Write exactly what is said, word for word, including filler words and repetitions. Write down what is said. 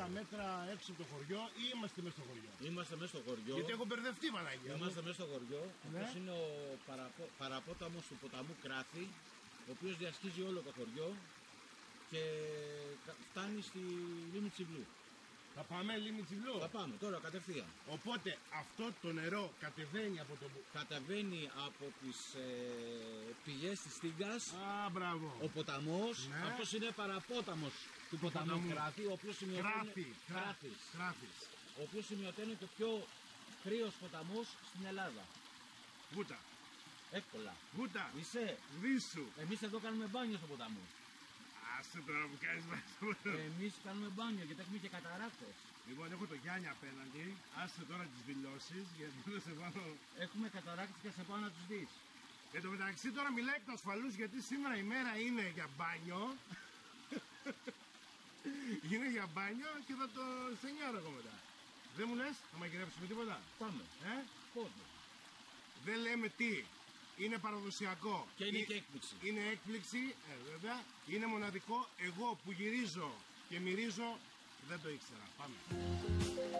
πενήντα μέτρα έξω από το χωριό ή είμαστε μέσα στο χωριό? Είμαστε μέσα στο χωριό. Γιατί έχω μπερδευτεί, Παναγία. Είμαστε μέσα στο χωριό. Ναι. Αυτός είναι ο παραπο... παραπόταμος του ποταμού Κράθη, ο οποίος διασχίζει όλο το χωριό και φτάνει στη Λίμνη Τσιβλού. Θα πάμε Λίμνη Τσιβλού. Θα πάμε τώρα κατευθείαν. Οπότε αυτό το νερό κατεβαίνει από το... Κατεβαίνει από τις ε, πηγές της Στίγκας. Α, μπράβο. Ο ποταμός, ναι. αυτός είναι παραπόταμος του ποταμού, ποταμού Κράθη, ο οποίος Κράθη, Κράθης, Κράθης. ο οποίος σημειωτένει το πιο κρύος ποταμός στην Ελλάδα. Βούτα. Εύκολα. Βούτα. Είσαι. Βίσου. Εμείς εδώ κάνουμε μπάνιο στο ποταμό. Άσε τώρα που κάνεις μπάνιο. Εμείς κάνουμε μπάνιο γιατί έχουμε και καταράκτες. Λοιπόν, έχω το Γιάννη απέναντι. Άσε τώρα τις δηλώσεις γιατί δεν σε πάνω. Έχουμε καταράκτες και σε πάνω να τους δεις. Εν τω μεταξύ τώρα μιλάει εκ του ασφαλούς γιατί σήμερα η μέρα είναι για μπάνιο. Είναι για μπάνιο και θα το στενιάρω εγώ μετά. Δεν μου λες, θα μαγειρέψουμε τίποτα? Πάμε. Ε? Πότε? Δεν λέμε τι. Είναι παραδοσιακό. Και είναι και έκπληξη. Είναι έκπληξη, ε, βέβαια. Είναι μοναδικό. Εγώ που γυρίζω και μυρίζω δεν το ήξερα. Πάμε.